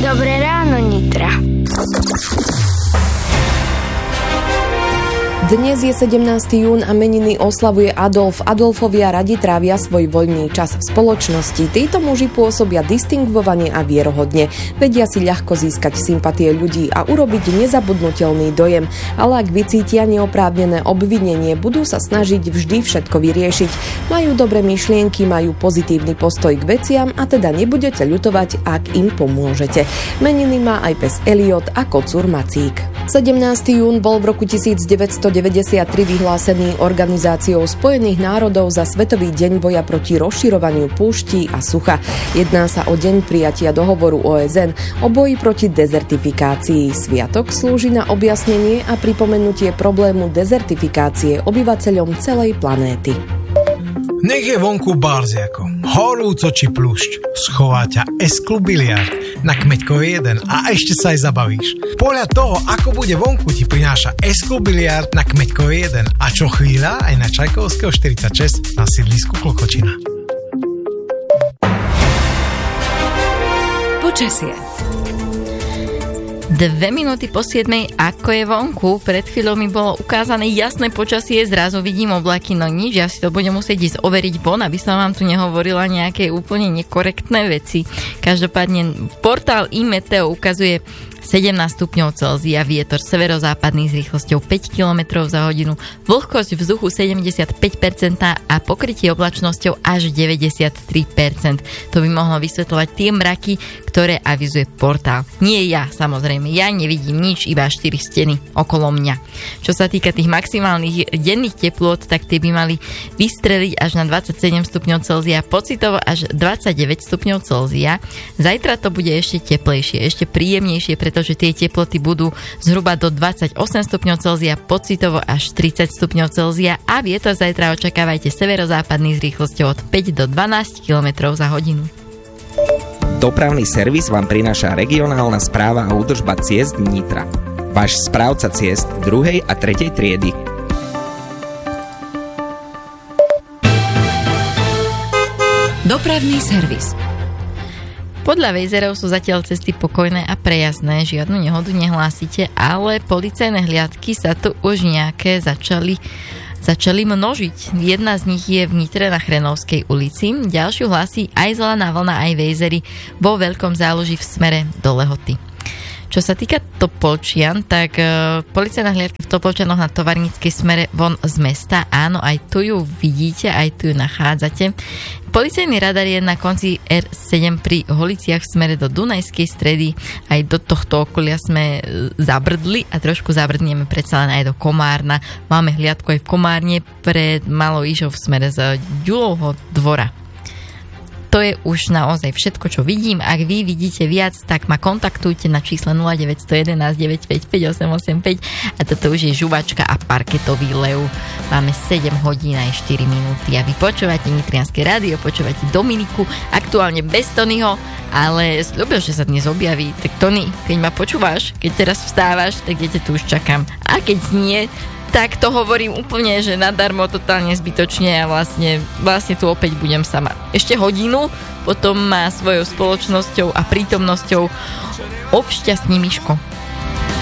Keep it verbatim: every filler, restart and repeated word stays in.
Dobré ráno, Nitra. Dnes je sedemnásteho jún a meniny oslavuje Adolf. Adolfovia radi trávia svoj voľný čas v spoločnosti. Títo muži pôsobia distingvovane a vierohodne. Vedia si ľahko získať sympatie ľudí a urobiť nezabudnutelný dojem. Ale ak vycítia neoprávnené obvinenie, budú sa snažiť vždy všetko vyriešiť. Majú dobré myšlienky, majú pozitívny postoj k veciam a teda nebudete ľutovať, ak im pomôžete. Meniny má aj pes Eliot a kocúr Macík. sedemnásteho jún bol v roku devätnásťstodeväťdesiattri vyhlásený Organizáciou spojených národov za Svetový deň boja proti rozširovaniu púští a sucha. Jedná sa o deň prijatia dohovoru ó es en o boji proti dezertifikácii. Sviatok slúži na objasnenie a pripomenutie problému dezertifikácie obyvateľom celej planéty. Nech je vonku barziako, horúco či pľúšť, schová ťa S-klub biliard na Kmeďkove jeden a ešte sa aj zabavíš. Podľa toho, ako bude vonku, ti prináša S-klub biliard na Kmeďkove jeden a čo chvíľa aj na Čajkovského štyridsaťšesť na sídlisku Klokočina. Počasie. Dve minúty po siedmej, ako je vonku. Pred chvíľou mi bolo ukázané jasné počasie, zrazu vidím oblaky, no nič, ja si to budem musieť ísť overiť von, aby som vám tu nehovorila nejaké úplne nekorektné veci. Každopádne portál iMeteo ukazuje sedemnásť stupňov Celzia, vietor severozápadný s rýchlosťou päť kilometrov za hodinu, vlhkosť vzduchu sedemdesiatpäť percent a pokrytie oblačnosťou až deväťdesiattri percent. To by mohlo vysvetľovať tie mraky, ktoré avizuje portál. Nie ja, samozrejme, ja nevidím nič, iba štyri steny okolo mňa. Čo sa týka tých maximálnych denných teplôt, tak tie by mali vystreliť až na dvadsaťsedem stupňov Celzia, pocitovo až dvadsaťdeväť stupňov Celzia. Zajtra to bude ešte teplejšie, ešte príjemnejšie, pretože tie teploty budú zhruba do dvadsaťosem stupňov Celzia, pocitovo až tridsať stupňov Celzia a vietor zajtra očakávajte severozápadný s rýchlosťou od päť do dvanásť kilometrov za hodinu. Dopravný servis vám prináša regionálna správa a údržba ciest Nitra. Váš správca ciest druhej a tretej triedy. Dopravný servis. Podľa Vejzerov sú zatiaľ cesty pokojné a prejazdné, žiadnu nehodu nehlásite, ale policajné hliadky sa tu už nejaké začali začali množiť. Jedna z nich je v Nitre na Chrenovskej ulici, ďalšiu hlási aj Zelená vlna, aj Vejzery vo Veľkom Záluží v smere do Lehoty. Čo sa týka Topolčian, tak uh, policajná hliadka v Topolčianoch na Tovarníckej smere von z mesta, áno, aj tu ju vidíte, aj tu ju nachádzate. Policajný radar je na konci er sedem pri Holiciach v smere do Dunajskej Stredy. Aj do tohto okolia sme zabrdli a trošku zabrdneme predsa len aj do Komárna. Máme hliadku aj v Komárne pred Malou Ižou v smere z Ďulovho dvora. To je už naozaj všetko, čo vidím. Ak vy vidíte viac, tak ma kontaktujte na čísle nula deväť jedna jedna deväť päť päť osem osem päť a toto už je žuvačka a parketový lev. Máme sedem hodín a štyri minúty a vy počúvate Nitrianske rádio, počúvate Dominiku, aktuálne bez Tonyho, ale sľúbil, že sa dnes objaví. Tak Tony, keď ma počúvaš, keď teraz vstávaš, tak ja te tu už čakám. A keď nie, tak to hovorím úplne, že nadarmo, totálne zbytočne a vlastne, vlastne tu opäť budem sama. Ešte hodinu, potom má svojou spoločnosťou a prítomnosťou obšťastný Miško.